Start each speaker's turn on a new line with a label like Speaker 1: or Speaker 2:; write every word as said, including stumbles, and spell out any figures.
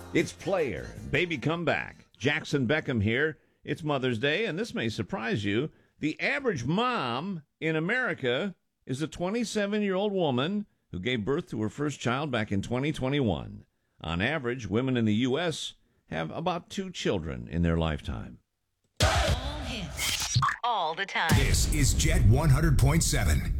Speaker 1: It's Player, Baby Come Back. Jackson Beckham here. It's Mother's Day, and this may surprise you. The average mom in America is a twenty-seven-year-old woman who gave birth to her first child back in twenty twenty-one. On average, women in the U S have about two children in their lifetime.
Speaker 2: All hits, all the time.
Speaker 3: This is Jet one hundred point seven.